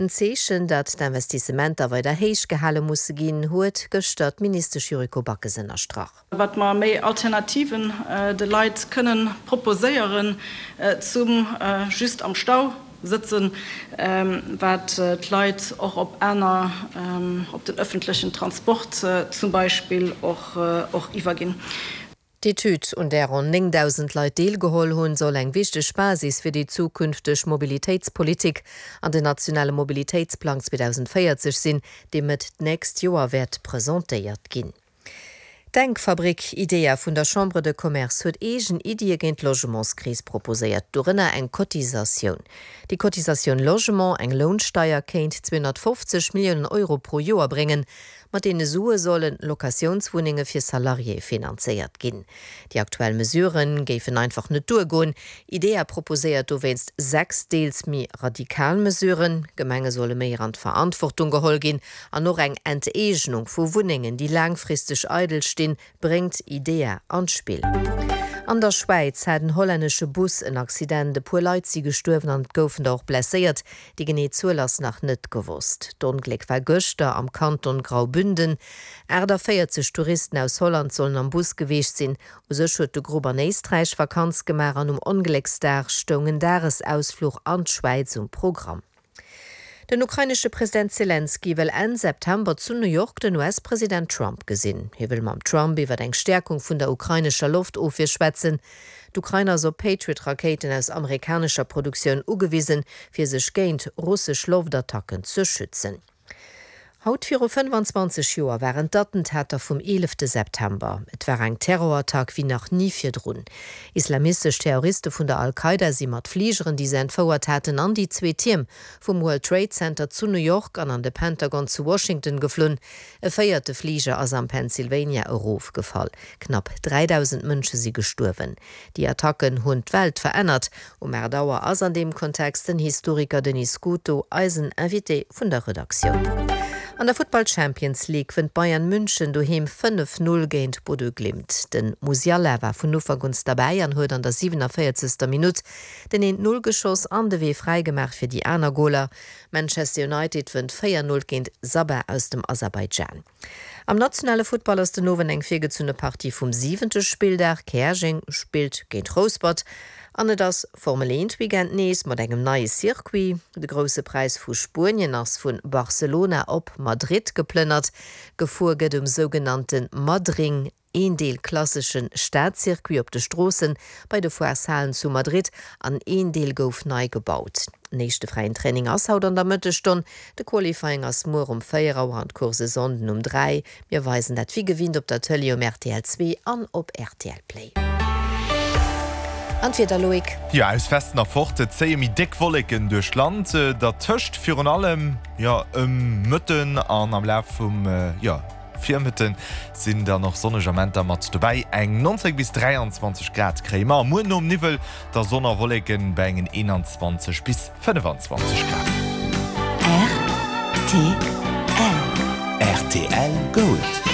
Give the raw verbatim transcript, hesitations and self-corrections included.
Ein Zeichen, dat d'Investissementer weiter héich gehalle musse ginn, huet gestört Minister Juriko Backesen erstrach. Wat ma méi Alternativen äh, de Leiit können proposéieren äh, zum äh, just am Stau sitzen, ähm, wat äh, Leiit auch op einer ähm, op den öffentlichen Transport äh, zum Beispiel auch, äh, auch iwwergin. Die Tüt und der rund neuntausend Leute deelgeholl hunn soll eng wichtig Basis für die zukünftige Mobilitätspolitik an den nationale Mobilitätsplan zweitausendvierzig sinn, dem mit nächst Jahr wird präsentiert gin. Denkfabrik Idea vun der Chambre de Commerce huet egen Idee géint Logementskris proposéiert, dorinnner eng Kotisation. Die Kotisation Logement eng Lohnsteier kéint zweihundertfünfzig Millionen Euro pro Jahr bringen, mat dee Sue sollen Lokationswohnungen fir Salarié finanziert ginn. Die aktuellen Mesuren géifen einfach net durchgoen. Idea proposéiert do wennst sechs Deels mi radikalen Mesuren, Gemenge solle méier an Verantwortung geholl gin, an noch eng Enteegnung vu Wohnungen, die langfristig eidel stehen, bringt Idea ans Spiel. An der Schweiz hat ein holländische Bus ein Accident, de puer Leiit sie gestorben an goufen auch blessiert, die geneet zulass nach net gewusst. D'Unglück war Göster am Kanton Graubünden. Äder vierzig Touristen aus Holland sollen am Bus geweest sinn, so huet de Grober Neistreich Vakanzgemer an um Unglücksdag stungen dares Ausflug an Schweiz um Programm. Den ukrainische Präsident Zelensky will Ende September zu New York den U S-Präsident Trump gesinn. Hier will mam Trump iwwer eng Stärkung vun der ukrainischer Luftofir schwätzen. D'Ukrainer so Patriot-Raketen aus amerikanischer Produktion ugewiesen, fir sech géint russsisch Luftattacken zu schützen. Haut vir fünfundzwanzig Joer waren d'Attentäter vom elften September. Et war eng Terrorattack wie nach nie firdrun. Islamistisch Terroristen vun der Al-Qaida si mat Fliegeren, die se entfauert hatten an die zwei Team vom World Trade Center zu New York an an de Pentagon zu Washington geflünn. E feierte Flieger as am Pennsylvania Ruf gefall. Knapp dreitausend Mënsche sie gestorben. Die Attacken hunn d'Welt verändert. Um Erdauer as an dem Kontext den Historiker Denis Guto Eisen invité vun der Redaktion. An der Football Champions League wënd Bayern München doheem fünf null géint Bodo Glimt. Den Musiala war vun Ufergunst dabei an huet an der siebenundvierzigsten Minute den en Nullgeschoss an de Wee freigemach fir die Aner Goler. Manchester United wënd vier null géint Sabah aus dem Aserbaidschan. Am nationale Football ass den nowen eng virgezune Partie vum siebente Spieldag Kerjing spielt géint Rosbot. Anne das Formel eins Weekend nees mat engem neue Circuit. De grosse Preis vu Spurien ass vun Barcelona op Madrid geplënnert, gefuhr gët um sogenannten Madring, een Deel klassischen Staatscircuit op de Strossen bei de Fuersalen zu Madrid an een Deel gouf nei gebaut. Nächste freien Training ass haut an der Mëttestonn, de Qualifying ass Moor um vier Uhr an Kurse Sonden um drei. Wir weisen dat wie gewinnt op der Tele um R T L zwei an op R T L Play. Loik. Ja, aus festner Forte zeie mi Deckwollecken duch Land, äh, dat töcht fir an allem ja, ähm, Mëtten an am Lauf vum äh, ja, vier Mëtten sinn da noch Sonnegamenter mat dabei eng neunzehn bis dreiundzwanzig Grad Krämer Mu um Nivel der Sonnerwollecken bei engen einundzwanzig bis fünfundzwanzig Grad. R T L R T L Gold.